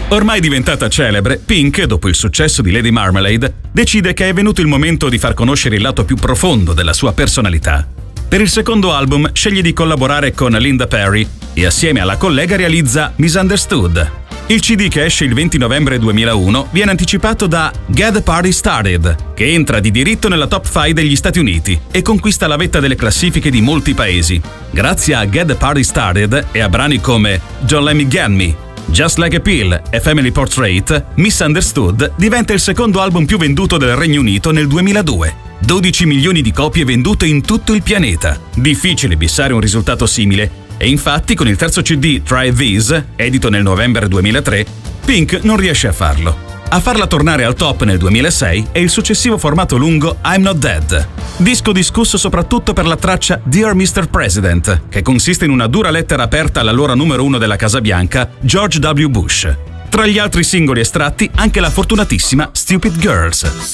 Ormai diventata celebre, Pink, dopo il successo di Lady Marmalade, decide che è venuto il momento di far conoscere il lato più profondo della sua personalità. Per il secondo album sceglie di collaborare con Linda Perry e assieme alla collega realizza Misunderstood. Il CD, che esce il 20 novembre 2001, viene anticipato da Get the Party Started, che entra di diritto nella top 5 degli Stati Uniti e conquista la vetta delle classifiche di molti paesi. Grazie a Get the Party Started e a brani come Don't Let Me Get Me, Just Like a Pill e Family Portrait, Misunderstood diventa il secondo album più venduto del Regno Unito nel 2002. 12 milioni di copie vendute in tutto il pianeta. Difficile bissare un risultato simile, e infatti con il terzo CD Try This, edito nel novembre 2003, Pink non riesce a farlo. A farla tornare al top nel 2006 è il successivo formato lungo I'm Not Dead, disco discusso soprattutto per la traccia Dear Mr. President, che consiste in una dura lettera aperta all'allora numero 1 della Casa Bianca, George W. Bush. Tra gli altri singoli estratti anche la fortunatissima Stupid Girls.